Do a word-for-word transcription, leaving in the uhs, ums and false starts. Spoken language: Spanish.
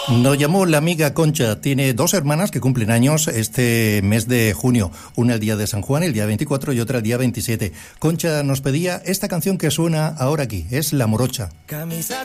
Nos llamó la amiga Concha. Tiene dos hermanas que cumplen años este mes de junio. Una el día de San Juan, el día veinticuatro, y otra el día veintisiete. Concha nos pedía esta canción que suena ahora aquí. Es La Morocha. Camisa